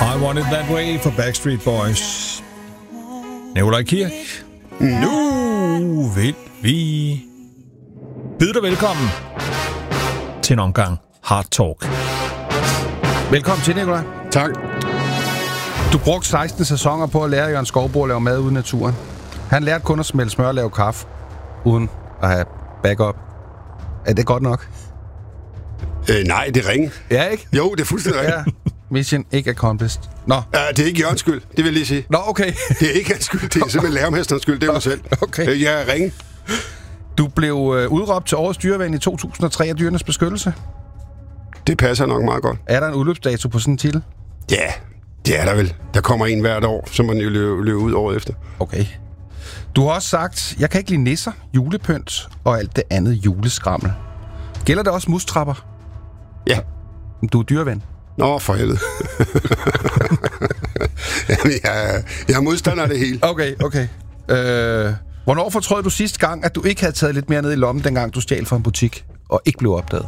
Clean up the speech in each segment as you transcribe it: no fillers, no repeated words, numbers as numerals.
I Want It That Way for Backstreet Boys. Nikolaj Kirk. Nu vil vi byde dig velkommen til en omgang Hard Talk. Velkommen til, Nikolaj. Tak. Du brugte 16 sæsoner på at lære Jørgen Skouboe at lave mad ude i naturen. Han lærte kun at smelte smør og lave kaffe, uden at have backup. Er det godt nok? Nej, det er ringe. Ja, ikke? Jo, det er fuldstændig ringe. Ja. Mission ikke accomplished. Nå. Det er ikke Jørgens skyld, det vil jeg lige sige. Nå, okay. Det er ikke hans skyld, det er simpelthen lærermesterens skyld, det er mig selv. Okay. Jeg er ringe. Du blev udråbt til årets dyreven i 2003 af Dyrenes Beskyttelse. Det passer nok meget godt. Er der en udløbsdato på sådan en titel? Ja, det er der vel. Der kommer en hvert år, som man jo løber ud året efter. Okay. Du har også sagt, jeg kan ikke lide nisser, julepynt og alt det andet juleskrammel. Gælder det også mustrapper? Ja. Du er dyreven. Nå, for helvede. Jamen, jeg er modstander af det hele. Okay. Hvornår fortrød du sidste gang, at du ikke havde taget lidt mere ned i lommen, dengang du stjal fra en butik og ikke blev opdaget?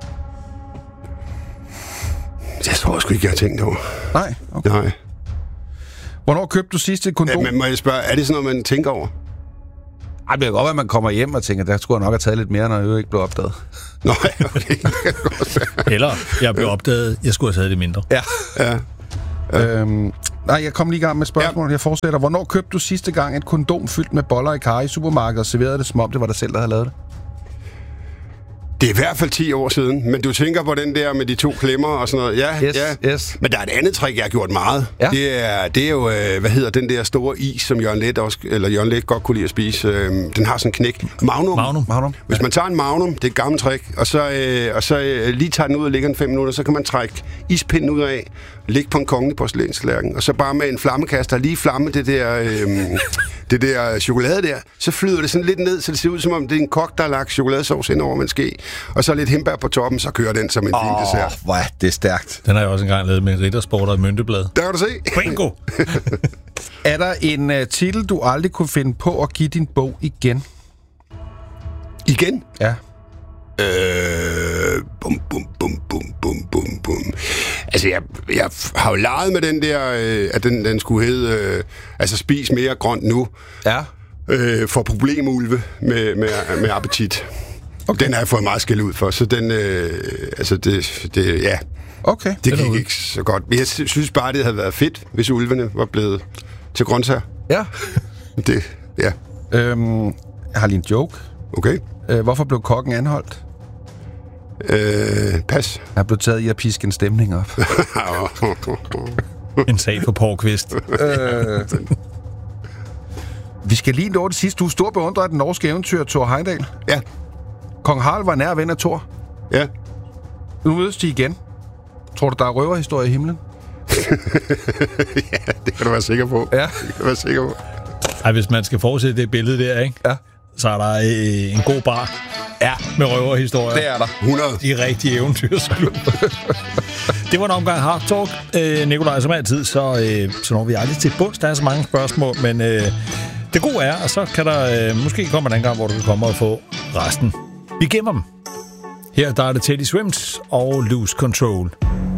Jeg tror sgu ikke, jeg har tænkt over. Nej? Okay. Nej. Hvornår købte du sidste kondom? Men må jeg spørge, er det sådan noget, man tænker over? Ej, det kan godt være, at man kommer hjem og tænker, der skulle jeg nok have taget lidt mere, når jeg ikke blev opdaget. Nå, okay. Det kan godt være. Eller jeg blev opdaget, jeg skulle have taget det mindre. Ja. Nej, jeg kom lige i gang med spørgsmålet. Jeg fortsætter. Hvornår købte du sidste gang et kondom fyldt med boller i karry i supermarkedet og serverede det, som om det var dig selv, der havde lavet det? Det er i hvert fald 10 år siden, men du tænker på den der med de 2 klemmer og sådan noget. Ja, Yes. Men der er et andet trick, jeg har gjort meget. Ja. Det er jo, hvad hedder den der store is, som Jørgen Let godt kunne lide at spise. Den har sådan en knæk. Magnum. Hvis man tager en Magnum, det er et gammelt trick, og så lige tager den ud og lægger den 5 minutter, så kan man trække ispinden ud af, lægge på en kongelig porcelænstallerken, og så bare med en flammekaster lige flamme det der chokolade der, så flyder det sådan lidt ned, så det ser ud som om det er en kok, der har lagt chokoladesauce ind over med en ske, og så lidt hindbær på toppen, så kører den som en fin dessert. Hvor er det stærkt. Den har jeg også engang lavet med en riddersporter i Mynteblad. Der kan du se. Bingo! Er der en titel, du aldrig kunne finde på at give din bog igen? Igen? Ja. Bum. Altså, jeg har jo leget med den der, at den skulle hedde, spis mere grønt nu. Ja. For problemulve med appetit. Okay. Den har jeg fået meget skæld ud for, så den, ja. Okay. Det gik ikke så godt. Jeg synes bare, det havde været fedt, hvis ulvene var blevet til grøntsager. Ja. Det, ja. Jeg har lige en joke. Okay. Hvorfor blev kokken anholdt? Pas. Jeg blev taget i at piske en stemning op. En sag for Poul Kvist. Vi skal lige nå det sidste. Du er stor beundrer af den norske eventyr Thor Heyerdahl. Ja. Kong Harald var nær ven af Thor. Ja. Nu mødes de igen. Tror du, der er røverhistorie i himlen? Ja, det kan du være sikker på. Ja. Det kan du være sikker på. Ej, hvis man skal fortsætte det billede der, ikke? Ja. Så er der en god bar. Ja. Med røverhistorier. Det er der. 100. De rigtige eventyrsklub. Det var en omgang Hard Talk. Nikolaj, som altid, så når vi aldrig til bunds. Der er så mange spørgsmål, men det gode er, og så kan der måske komme en gang, hvor du kan komme og få resten. Vi gemmer dem. Her der er det Teddy Swims og Lose Control.